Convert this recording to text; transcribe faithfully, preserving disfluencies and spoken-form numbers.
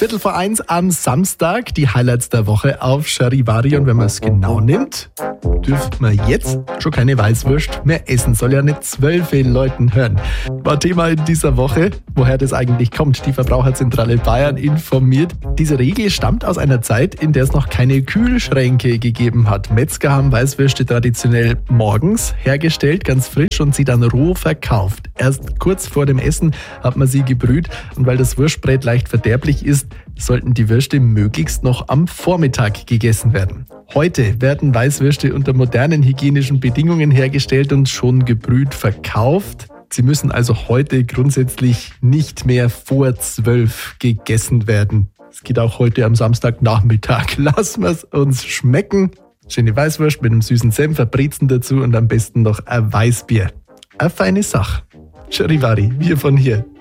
Viertel vor eins am Samstag, die Highlights der Woche auf Charivari. Und wenn man es genau nimmt, dürft man jetzt schon keine Weißwurst mehr essen. Soll ja nicht zwölf Leuten hören. War Thema in dieser Woche, woher das eigentlich kommt. Die Verbraucherzentrale Bayern informiert. Diese Regel stammt aus einer Zeit, in der es noch keine Kühlschränke gegeben hat. Metzger haben Weißwürste traditionell morgens hergestellt, ganz frisch, und sie dann roh verkauft. Erst kurz vor dem Essen hat man sie gebrüht, und weil das Wurstbrät leicht verderblich ist, sollten die Würste möglichst noch am Vormittag gegessen werden. Heute werden Weißwürste unter modernen hygienischen Bedingungen hergestellt und schon gebrüht verkauft. Sie müssen also heute grundsätzlich nicht mehr vor zwölf gegessen werden. Es geht auch heute am Samstagnachmittag. Lassen wir es uns schmecken. Schöne Weißwurst mit einem süßen Senf, ein Brezen dazu und am besten noch ein Weißbier. Eine feine Sache. Charivari, wir von hier.